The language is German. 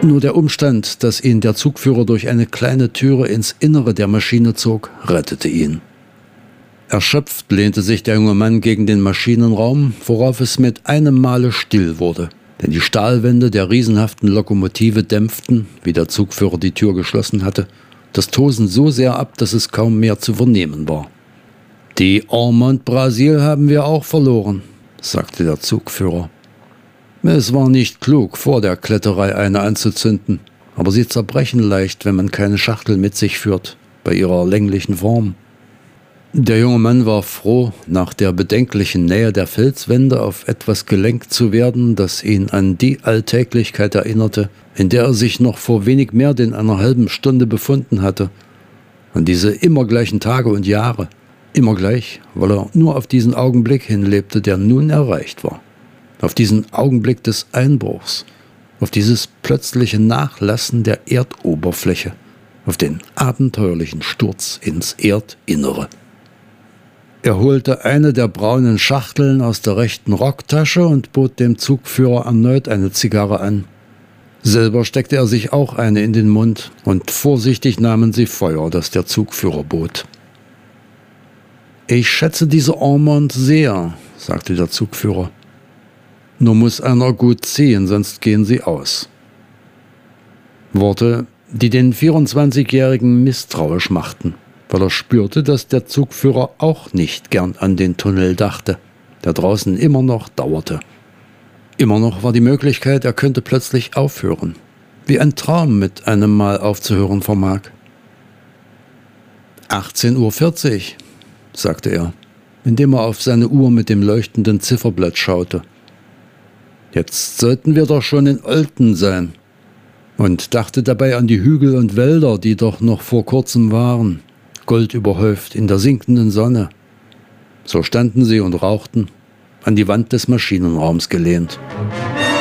Nur der Umstand, dass ihn der Zugführer durch eine kleine Türe ins Innere der Maschine zog, rettete ihn. Erschöpft lehnte sich der junge Mann gegen den Maschinenraum, worauf es mit einem Male still wurde, denn die Stahlwände der riesenhaften Lokomotive dämpften, wie der Zugführer die Tür geschlossen hatte, das Tosen so sehr ab, dass es kaum mehr zu vernehmen war. »Die Ormond Brasil haben wir auch verloren«, sagte der Zugführer. »Es war nicht klug, vor der Kletterei eine anzuzünden, aber sie zerbrechen leicht, wenn man keine Schachtel mit sich führt, bei ihrer länglichen Form.« Der junge Mann war froh, nach der bedenklichen Nähe der Felswände auf etwas gelenkt zu werden, das ihn an die Alltäglichkeit erinnerte, in der er sich noch vor wenig mehr denn einer halben Stunde befunden hatte, an diese immer gleichen Tage und Jahre, immer gleich, weil er nur auf diesen Augenblick hinlebte, der nun erreicht war, auf diesen Augenblick des Einbruchs, auf dieses plötzliche Nachlassen der Erdoberfläche, auf den abenteuerlichen Sturz ins Erdinnere. Er holte eine der braunen Schachteln aus der rechten Rocktasche und bot dem Zugführer erneut eine Zigarre an. Selber steckte er sich auch eine in den Mund, und vorsichtig nahmen sie Feuer, das der Zugführer bot. »Ich schätze diese Ormond sehr«, sagte der Zugführer. »Nur muss einer gut ziehen, sonst gehen sie aus.« Worte, die den 24-Jährigen misstrauisch machten, weil er spürte, dass der Zugführer auch nicht gern an den Tunnel dachte, der draußen immer noch dauerte. Immer noch war die Möglichkeit, er könnte plötzlich aufhören, wie ein Traum mit einem Mal aufzuhören vermag. 18:40 Uhr, sagte er, indem er auf seine Uhr mit dem leuchtenden Zifferblatt schaute. »Jetzt sollten wir doch schon in Olten sein«, und dachte dabei an die Hügel und Wälder, die doch noch vor kurzem waren, goldüberhäuft in der sinkenden Sonne. So standen sie und rauchten, an die Wand des Maschinenraums gelehnt.